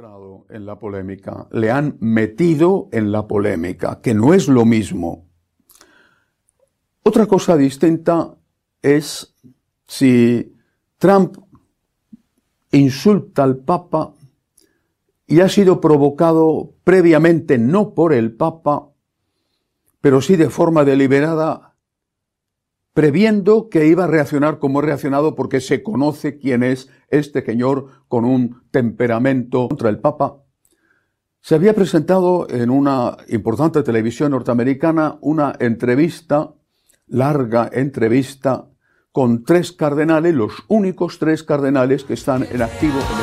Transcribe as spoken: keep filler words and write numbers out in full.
entrado en la polémica, le han metido en la polémica, que no es lo mismo. Otra cosa distinta es si Trump insulta al Papa y ha sido provocado previamente no por el Papa, pero sí de forma deliberada, previendo que iba a reaccionar como ha reaccionado porque se conoce quién es este señor con un temperamento contra el Papa. Se había presentado en una importante televisión norteamericana una entrevista, larga entrevista, con tres cardenales, los únicos tres cardenales que están en activo en el